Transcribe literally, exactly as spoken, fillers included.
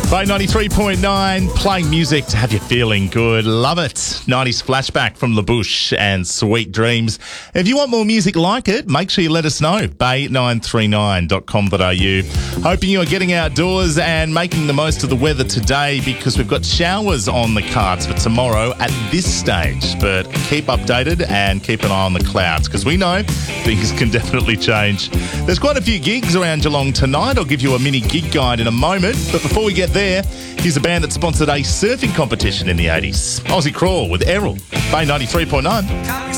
Bay ninety-three point nine, playing music to have you feeling good. Love it. nineties flashback from La Bouche and Sweet Dreams. If you want more music like it, make sure you let us know. bay nine three nine dot com dot a u. Hoping you are getting outdoors and making the most of the weather today, because we've got showers on the cards for tomorrow at this stage. But keep updated and keep an eye on the clouds, because we know things can definitely change. There's quite a few gigs around Geelong tonight. I'll give you a mini gig guide in a moment. But before we get there, here's a band that sponsored a surfing competition in the eighties. Aussie Crawl with Errol. Bay ninety-three point nine.